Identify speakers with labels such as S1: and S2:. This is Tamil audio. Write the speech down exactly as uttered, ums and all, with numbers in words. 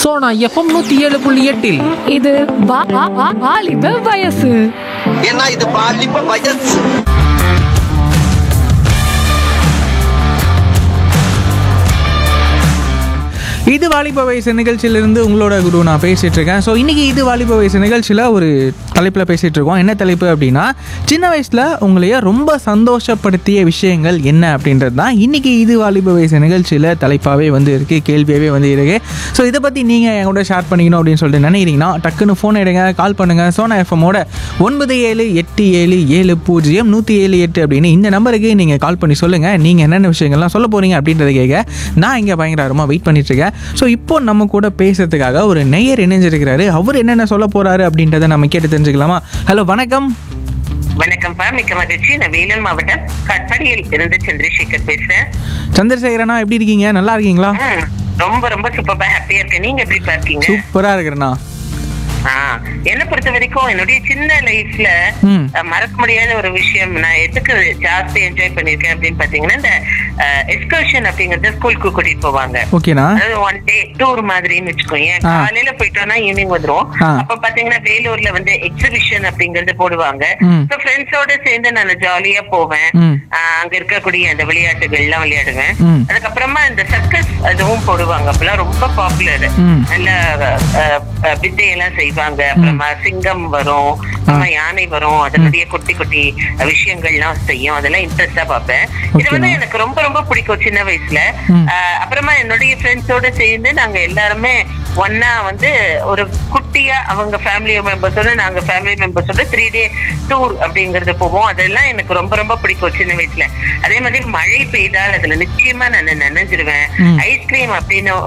S1: சோனா எஃப்எம் நூத்தி ஏழு புள்ளி எட்டில்
S2: இது வா- வா- வா- வாலிப வயசு.
S3: ஏன்னா இது பாலிப்ப வயசு.
S4: இது வாலிப வயசு நிகழ்ச்சியிலிருந்து உங்களோட குரு நான் பேசிகிட்டு இருக்கேன். ஸோ இன்றைக்கி இது வாலிப வயசு நிகழ்ச்சியில் ஒரு தலைப்பில் பேசிகிட்டு இருக்கோம். என்ன தலைப்பு அப்படின்னா, சின்ன வயசில் உங்களைய ரொம்ப சந்தோஷப்படுத்திய விஷயங்கள் என்ன அப்படின்றது தான் இன்றைக்கி இது வாலிப வயசு நிகழ்ச்சியில் தலைப்பாகவே வந்து இருக்குது, கேள்வியாகவே வந்து இருக்குது. ஸோ இதை பற்றி நீங்கள் என் கூட ஷேர் பண்ணிக்கணும் அப்படின்னு சொல்லிட்டு நினைக்கிறீங்கன்னா டக்குன்னு ஃபோன் எடுங்க, கால் பண்ணுங்கள். சோனா எஃப்எம்மோட ஒன்பது ஏழு எட்டு ஏழு ஏழு பூஜ்ஜியம் நூற்றி ஏழு எட்டு அப்படின்னு இந்த நம்பருக்கு நீங்கள் கால் பண்ணி சொல்லுங்கள் நீங்கள் என்னென்ன விஷயங்கள்லாம் சொல்ல போகிறீங்க அப்படின்றத கேட்க நான் இங்கே பயங்கரமாக வெயிட் பண்ணிட்டுருக்கேன். ஸோ இப்போ நம்ம கூட பேசுறதுக்காக ஒரு நேயர் இணைஞ்சிருக்கிறாரு. அவர் என்னென்ன சொல்ல போறாரு அப்படின்றத நம்ம கேட்டு தெரிஞ்சுக்கலாமா? ஹலோ, வணக்கம்.
S5: வணக்கம் பா, மிக்க மகிழ்ச்சி. நான் வேலூர் மாவட்டம் கட்பாடியில் இருந்து சந்திரசேகர் பேசுறேன்.
S4: சந்திரசேகரனா, எப்படி இருக்கீங்க? நல்லா இருக்கீங்களா?
S5: ம், ரொம்ப ரொம்ப சூப்பரா ஹாப்பியா இருக்கேன். நீங்க எப்படி இருக்கீங்க?
S4: சூப்பரா இருக்கிறேண்ணா.
S5: ஆஹ் என்ன பொறுத்த வரைக்கும் என்னுடைய சின்ன லைஃப்ல
S4: ம்.
S5: மறக்க முடியாத ஒரு விஷயம் நான் எதுக்கு ஜாஸ்தி என்ஜாய் பண்ணிருக்கேன் அப்படின்னு பாத்தீங்கன்னா, இந்த எக்ஸ்கர்ஷன் அப்படிங்கறது ஸ்கூலுக்கு கூட்டிட்டு போவாங்க.
S4: ஓகேண்ணா.
S5: அதாவது ஒன் டே டூர் மாதிரின்னு வச்சுக்கோங்க.
S4: ஆ.
S5: காலையில போயிட்டோம்னா ஈவினிங் வந்துரும்.
S4: ஆ.
S5: அப்ப பாத்தீங்கன்னா வேலூர்ல வந்து எக்ஸிபிஷன் அப்படிங்கறது போடுவாங்க.
S4: ம்.
S5: ஃப்ரெண்ட்ஸோட சேர்ந்து நான் ஜாலியா போவேன்.
S4: ம்.
S5: ஆஹ் அங்க இருக்கக்கூடிய அந்த விளையாட்டுகள் எல்லாம் விளையாடுவேன்.
S4: ம்.
S5: அதுக்கப்புறமா இந்த சர்க்கஸ் அதுவும் போடுவாங்க. அப்பெல்லாம் ரொம்ப பாப்புலர்.
S4: ம்.
S5: நல்ல வித்தையெல்லாம் செய்வாங்க. அப்புறமா சிங்கம் வரும், அப்புறமா யானை வரும். அதனுடைய குட்டி குட்டி விஷயங்கள்லாம் செய்யும். அதெல்லாம் இன்ட்ரெஸ்டா பார்ப்பேன். இது வந்து எனக்கு ரொம்ப ரொம்ப பிடிக்கும் சின்ன வயசுல.
S4: ம்.
S5: ஆஹ் அப்புறமா என்னுடைய ஃப்ரெண்ட்ஸோட சேர்ந்து நாங்க எல்லாருமே ஒன்னா வந்து ஒரு குட்டியா அவங்க ஃபேமிலி மெம்பர்ஸோட நாங்க ஃபேமிலி மெம்பர்ஸோட த்ரீ டே டூர் அப்படிங்கறது போவோம். அதெல்லாம் எனக்கு ரொம்ப ரொம்ப பிடிக்கும் சின்ன வயசுல. அதே மாதிரி மழை பெய்தால் அதுல நிச்சயமா நான் நனைஞ்சிருவேன்.
S4: ம்.
S5: ஐஸ்கிரீம் அப்படின்னு